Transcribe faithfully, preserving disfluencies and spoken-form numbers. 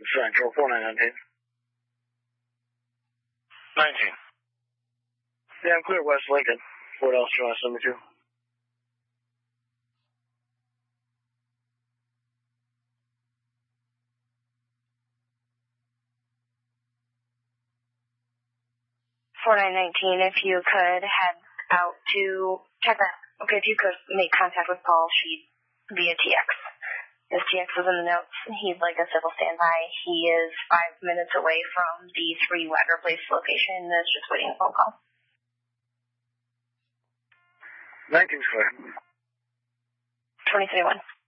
Central, four nine nineteen. nineteen. Yeah, I'm clear West Lincoln. What else do you want to send me to? four nine nineteen, if you could head out to check that. Okay, if you could make contact with Paul Sheed via T X. His T X is in the notes. He'd like a civil standby. He is five minutes away from the three Wagger Place location. That's just waiting a phone call. nineteen's clear. twenty-three one.